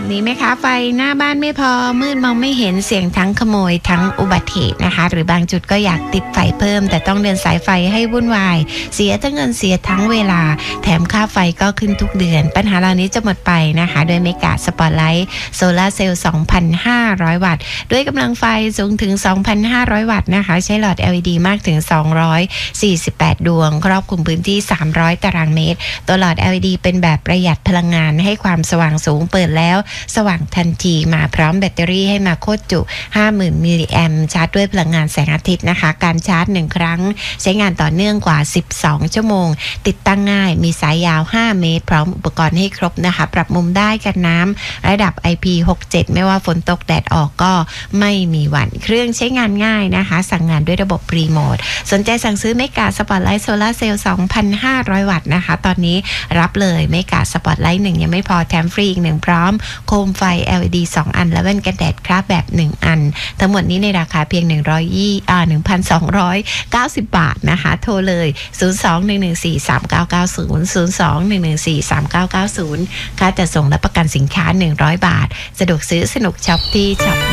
นี้ไหมคะไฟหน้าบ้านไม่พอมืดมองไม่เห็นเสียงทั้งขโมยทั้งอุบัติเหตุนะคะหรือบางจุดก็อยากติดไฟเพิ่มแต่ต้องเดินสายไฟให้วุ่นวายเสียทั้งเงินเสียทั้งเวลาแถมค่าไฟก็ขึ้นทุกเดือนปัญหาเหล่านี้จะหมดไปนะคะโดยเมกะสปอตไลท์โซลาร์เซลล์ 2,500 วัตต์ด้วยกำลังไฟสูงถึง 2,500 วัตต์นะคะใช้หลอด LED มากถึง248ดวงครอบคลุมพื้นที่300ตารางเมตรตัวหลอด LED เป็นแบบประหยัดพลังงานให้ความสว่างสูงเปิดแล้วสว่างทันทีมาพร้อมแบตเตอรี่ให้มาโคตรจุ 50,000 มิลลิแอมป์ชาร์จด้วยพลังงานแสงอาทิตย์นะคะการชาร์จ1ครั้งใช้งานต่อเนื่องกว่า12ชั่วโมงติดตั้งง่ายมีสายยาว5เมตรพร้อมอุปกรณ์ให้ครบนะคะปรับมุมได้กันน้ำระดับ IP67 ไม่ว่าฝนตกแดดออกก็ไม่มีหวั่นเครื่องใช้งานง่ายนะคะสั่งงานด้วยระบบรีโมทสนใจสั่งซื้อเมกะสปอตไลท์โซลาร์เซลล์ 2,500 วัตต์นะคะตอนนี้รับเลยเมกะสปอตไลท์1ยังไม่พอแถมฟรีอีก1พร้อมโคมไฟ LED 2 อันและแว่นกันแดดคราฟแบบ1อันทั้งหมดนี้ในราคาเพียง1,290 บาทนะคะโทรเลย02-114-3990 02-114-3990ค่าจัดส่งและประกันสินค้า100 บาทสะดวกซื้อสนุกช็อปที่ช็อป